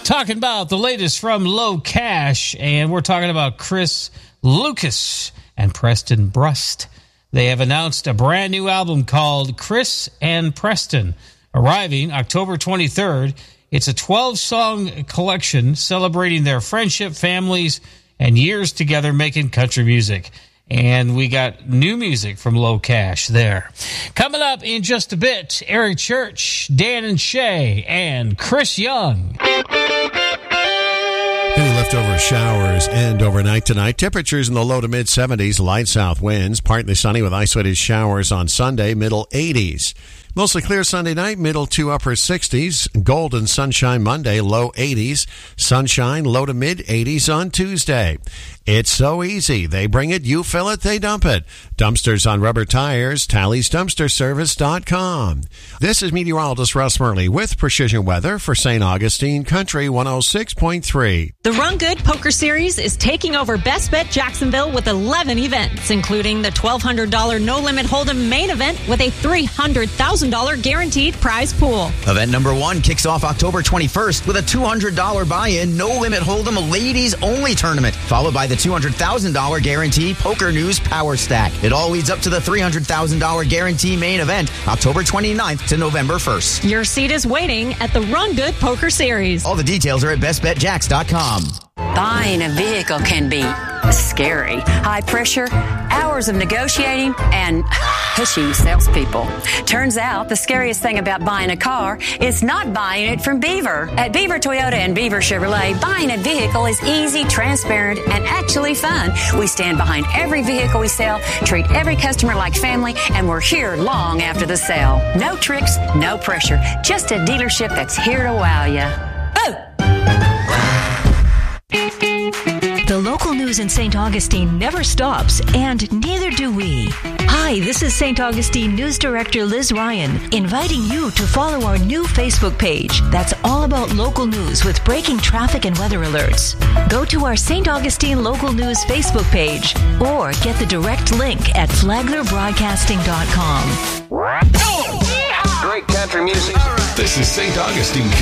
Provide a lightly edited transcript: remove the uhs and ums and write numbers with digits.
Talking about the latest from Low Cash, and we're talking about Chris Lucas and Preston Brust. They have announced a brand new album called Chris and Preston, arriving October 23rd. It's a 12-song collection celebrating their friendship, families, and years together making country music. And we got new music from Low Cash there. Coming up in just a bit, Eric Church, Dan and Shay, and Chris Young. Any leftover showers end overnight tonight. Temperatures in the low to mid 70s, light south winds. Partly sunny with isolated showers on Sunday, middle 80s. Mostly clear Sunday night, middle to upper 60s. Golden sunshine Monday, low 80s. Sunshine, low to mid 80s on Tuesday. It's so easy. They bring it, you fill it, they dump it. Dumpsters on rubber tires, TallysDumpsterService.com. This is meteorologist Russ Murley with Precision Weather for St. Augustine Country 106.3. The Run Good Poker Series is taking over Best Bet Jacksonville with 11 events, including the $1,200 No Limit Hold'em main event with a $300,000 guaranteed prize pool. Event number 1 kicks off October 21st with a $200 buy-in No Limit Hold'em ladies only tournament, followed by the $200,000 guarantee Poker News Power Stack. It all leads up to the $300,000 guarantee main event, October 29th to November 1st. Your seat is waiting at the Run Good Poker Series. All the details are at bestbetjacks.com. Buying a vehicle can be scary. High pressure, hours of negotiating, and pushy salespeople. Turns out the scariest thing about buying a car is not buying it from Beaver. At Beaver Toyota and Beaver Chevrolet, buying a vehicle is easy, transparent, and actually fun. We stand behind every vehicle we sell, treat every customer like family, and we're here long after the sale. No tricks, no pressure. Just a dealership that's here to wow you. Oh! The local news in St. Augustine never stops, and neither do we. Hi, this is St. Augustine News Director Liz Ryan, inviting you to follow our new Facebook page. That's all about local news with breaking traffic and weather alerts. Go to our St. Augustine Local News Facebook page or get the direct link at flaglerbroadcasting.com. Great country music. This is St. Augustine